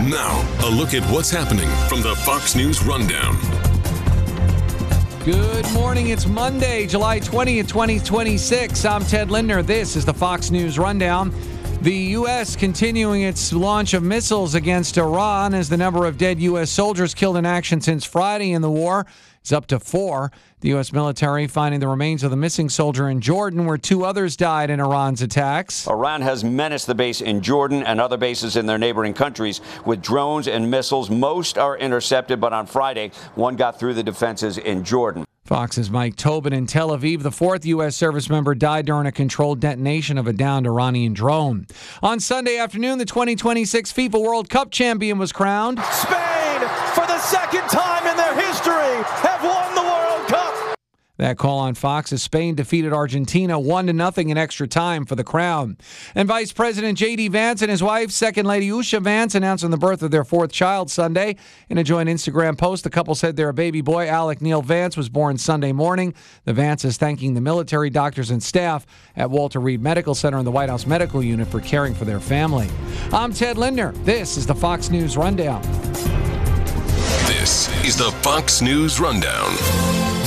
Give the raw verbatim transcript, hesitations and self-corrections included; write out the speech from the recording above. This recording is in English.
Now, a look at what's happening from the Fox News Rundown. Good morning. It's Monday, July twentieth, twenty twenty-six. I'm Ted Lindner. This is the Fox News Rundown. The U S continuing its launch of missiles against Iran as the number of dead U S soldiers killed in action since Friday in the war is up to four. The U S military finding the remains of the missing soldier in Jordan, where two others died in Iran's attacks. Iran has menaced the base in Jordan and other bases in their neighboring countries with drones and missiles. Most are intercepted, but on Friday, one got through the defenses in Jordan. Fox's Mike Tobin in Tel Aviv. The fourth U S service member died during a controlled detonation of a downed Iranian drone. On Sunday afternoon, the twenty twenty-six FIFA World Cup champion was crowned. Spain, for the second time in their history, have won the World Cup. That call on Fox as Spain defeated Argentina one to nothing in extra time for the crown. And Vice President J D. Vance and his wife, Second Lady Usha Vance, announcing the birth of their fourth child Sunday. In a joint Instagram post, the couple said their baby boy, Alec Neil Vance, was born Sunday morning. The Vances thanking the military, doctors, and staff at Walter Reed Medical Center and the White House Medical Unit for caring for their family. I'm Ted Lindner. This is the Fox News Rundown. This is the Fox News Rundown.